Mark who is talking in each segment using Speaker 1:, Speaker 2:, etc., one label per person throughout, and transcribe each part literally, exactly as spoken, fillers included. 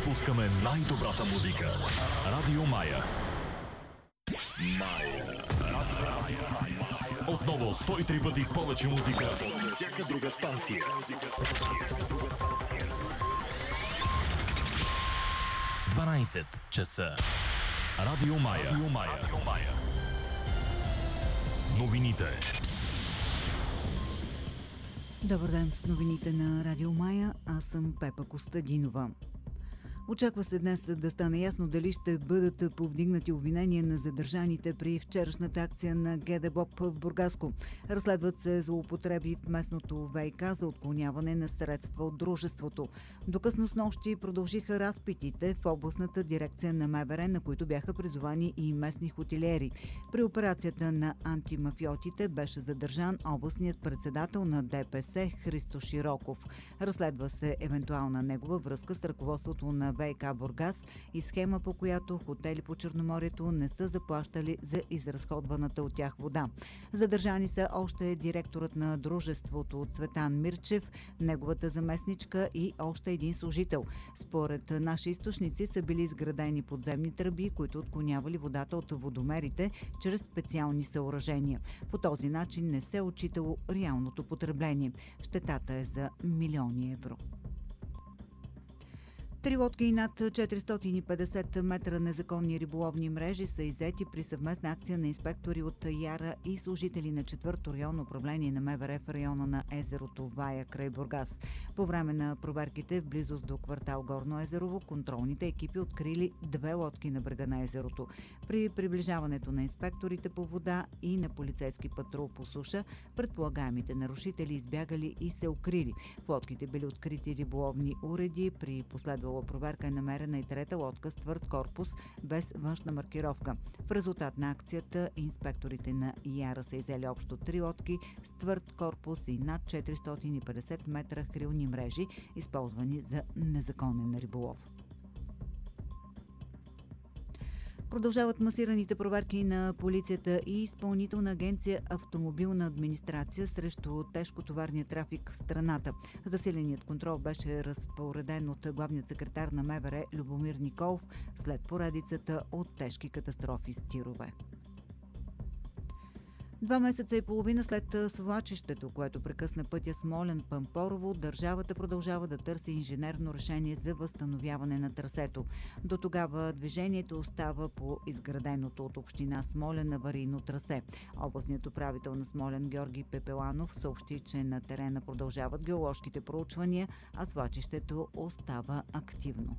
Speaker 1: пускаме най-добрата музика. Радио Мая. Мая. Отново сто и три пъти повече музика от всяка друга станция. дванайсет часа. Радио Мая. Радио Мая. Радио Мая. Новините.
Speaker 2: Добър ден с новините на Радио Мая. Аз съм Пепа Костадинова. Очаква се днес да стане ясно дали ще бъдат повдигнати обвинения на задържаните при вчерашната акция на ГДБОП в Бургаско. Разследват се злоупотреби в местното ВиК за отклоняване на средства от дружеството. До късно снощи продължиха разпитите в областната дирекция на МВР, на които бяха призовани и местни хотелиери. При операцията на антимафиотите беше задържан областният председател на ДПС Христо Широков. Разследва се евентуална негова връзка с ръководството на ВиК Бургас и схема, по която хотели по Черноморието не са заплащали за изразходваната от тях вода. Задържани са още директорът на дружеството Цветан Мирчев, неговата заместничка и още един служител. Според наши източници са били изградени подземни тръби, които отклонявали водата от водомерите чрез специални съоръжения. По този начин не се отчитало реалното потребление. Щетата е за милиони евро. Три лодки и над четиристотин и петдесет метра незаконни риболовни мрежи са иззети при съвместна акция на инспектори от Яра и служители на четвърто районно управление на МВР в района на езерото Вая край Бургас. По време на проверките в близост до квартал Горно Езерово, контролните екипи открили две лодки на брега на езерото. При приближаването на инспекторите по вода и на полицейски патрул по суша, предполагаемите нарушители избягали и се укрили. В лодките били открити риболовни уреди. При последва проверка е намерена и трета лодка с твърд корпус без външна маркировка. В резултат на акцията инспекторите на Яра са иззели общо три лодки с твърд корпус и над четиристотин и петдесет метра хрилни мрежи, използвани за незаконен риболов. Продължават масираните проверки на полицията и Изпълнителна агенция Автомобилна администрация срещу тежкотоварния трафик в страната. Засиленият контрол беше разпореден от главният секретар на МВР Любомир Николов след поредицата от тежки катастрофи с тирове. Два месеца и половина след свлачището, което прекъсна пътя Смолян-Пампорово, държавата продължава да търси инженерно решение за възстановяване на трасето. До тогава движението остава по изграденото от община Смолян аварийно трасе. Областният управител на Смолян Георги Пепеланов съобщи, че на терена продължават геоложките проучвания, а свлачището остава активно.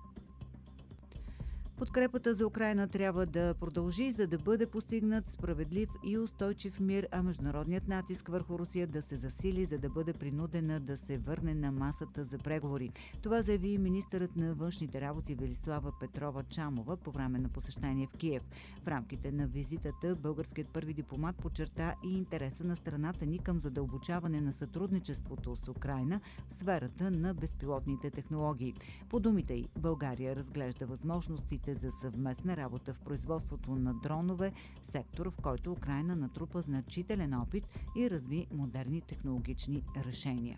Speaker 2: Подкрепата за Украйна трябва да продължи, за да бъде постигнат справедлив и устойчив мир, а международният натиск върху Русия да се засили, за да бъде принудена да се върне на масата за преговори. Това заяви министърът на външните работи Велислава Петрова-Чамова по време на посещение в Киев. В рамките на визитата българският първи дипломат подчерта и интереса на страната ни към задълбочаване на сътрудничеството с Украйна в сферата на безпилотните технологии. По думите й, България разглежда възможностите за съвместна работа в производството на дронове, сектор, в който Украйна натрупа значителен опит и разви модерни технологични решения.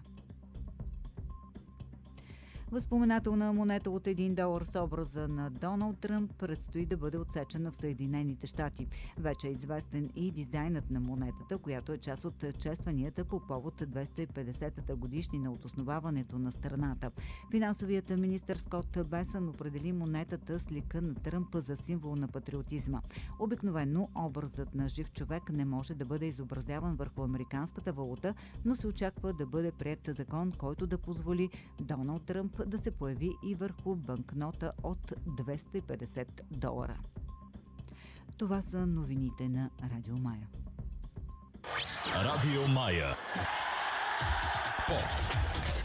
Speaker 2: Възпоменателна монета от един долар с образа на Доналд Тръмп предстои да бъде отсечена в Съединените щати. Вече е известен и дизайнът на монетата, която е част от честванията по повод двеста и петдесетата годишнина от основаването на страната. Финансовият министър Скот Бесън определи монетата с лика на Тръмп за символ на патриотизма. Обикновено образът на жив човек не може да бъде изобразяван върху американската валута, но се очаква да бъде приет закон, който да позволи Доналд Тръмп да се появи и върху банкнота от двеста и петдесет долара. Това са новините на Радио Мая.
Speaker 1: Радио Мая. Спорт.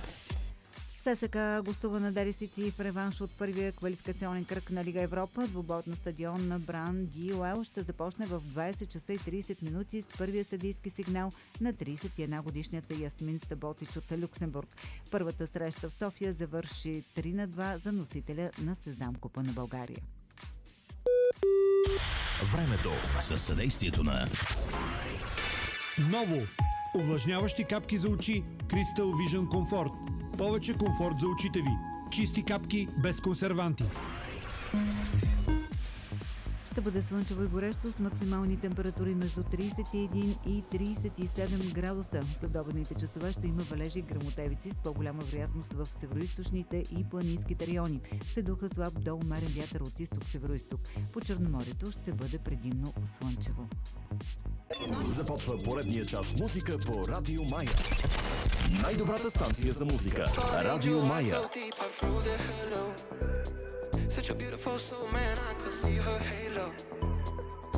Speaker 2: ССК гостува на Дери Сити в реванш от първия квалификационен кръг на Лига Европа. Двубоят на стадион на Бран Ди Уел ще започне в двайсет часа и трийсет минути с първия съдийски сигнал на трийсет и една годишнията Ясмин Саботич от Люксембург. Първата среща в София завърши три на два за носителя на Сезам Купа на България.
Speaker 1: Времето със съдействието на
Speaker 3: Ново! Увлажняващи капки за очи Crystal Vision Comfort. Повече комфорт за очите ви. Чисти капки без консерванти.
Speaker 2: Ще бъде слънчево и горещо с максимални температури между трийсет и един и трийсет и седем градуса. Следобедните часове ще има валежи и гръмотевици с по-голяма вероятност в североизточните и планинските райони. Ще духа слаб до умерен вятър от изток-североизток. По Черноморието ще бъде предимно слънчево.
Speaker 1: Започва поредния час музика по Радио Мая. Най-добрата станция за музика. Радио Мая.
Speaker 4: Such a beautiful soul, man, I could see her halo.